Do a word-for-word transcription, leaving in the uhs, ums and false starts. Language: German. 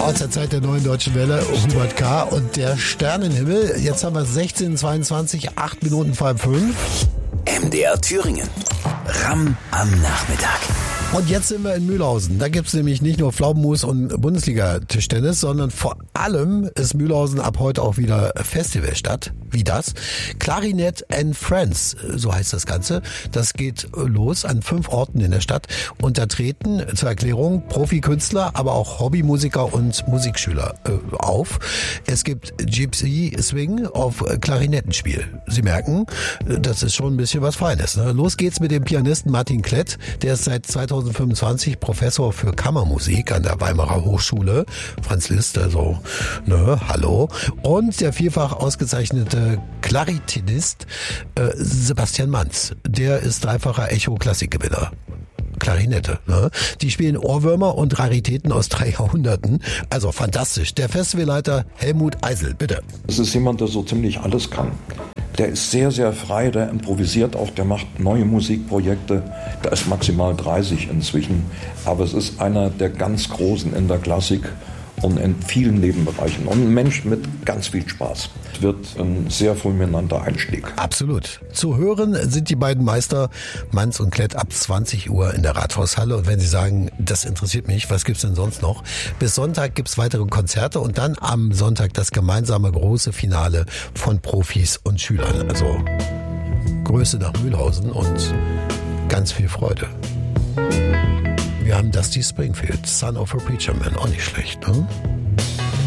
Aus der Zeit der Neuen Deutschen Welle, Hubert K. und der Sternenhimmel. Jetzt haben wir sechzehn Uhr zweiundzwanzig, acht Minuten vor fünf. M D R Thüringen. Ramm am Nachmittag. Und jetzt sind wir in Mühlhausen. Da gibt's nämlich nicht nur Pflaumenmus und Bundesliga-Tischtennis, sondern vor allem ist Mühlhausen ab heute auch wieder Festivalstadt. Wie das? Clarinet and Friends, so heißt das Ganze. Das geht los an fünf Orten in der Stadt. Und da treten zur Erklärung Profikünstler, aber auch Hobbymusiker und Musikschüler äh, auf. Es gibt Gypsy Swing auf Klarinettenspiel. Sie merken, das ist schon ein bisschen was Feines. Ne? Los geht's mit dem Pianisten Martin Klett. Der ist seit zweitausendfünfundzwanzig Professor für Kammermusik an der Weimarer Hochschule. Franz Liszt, also, ne, hallo. Und der vielfach ausgezeichnete Klarinettist äh, Sebastian Manz. Der ist dreifacher Echo-Klassikgewinner. Klarinette, ne? Die spielen Ohrwürmer und Raritäten aus drei Jahrhunderten. Also fantastisch. Der Festivalleiter Helmut Eisel, bitte. Es ist jemand, der so ziemlich alles kann. Der ist sehr, sehr frei, der improvisiert auch, der macht neue Musikprojekte. Der ist maximal dreißig inzwischen, aber es ist einer der ganz Großen in der Klassik und in vielen Nebenbereichen. Und ein Mensch mit ganz viel Spaß. Es wird ein sehr fulminanter Einstieg. Absolut. Zu hören sind die beiden Meister Manz und Klett ab zwanzig Uhr in der Rathaushalle. Und wenn Sie sagen, das interessiert mich, was gibt's denn sonst noch? Bis Sonntag gibt's weitere Konzerte und dann am Sonntag das gemeinsame große Finale von Profis und Schülern. Also Grüße nach Mühlhausen und ganz viel Freude. Wir haben Dusty Springfield, Son of a Preacher Man, auch nicht schlecht, ne?